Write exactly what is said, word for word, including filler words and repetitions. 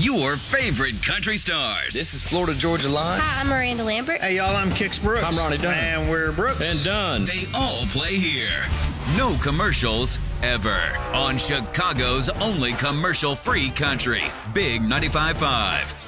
your favorite country stars. This is Florida Georgia Line. Hi, I'm Miranda Lambert. Hey, y'all, I'm Kix Brooks. I'm Ronnie Dunn. And we're Brooks. And Dunn. They all play here. No commercials ever. On Chicago's only commercial-free country. Big ninety-five point five.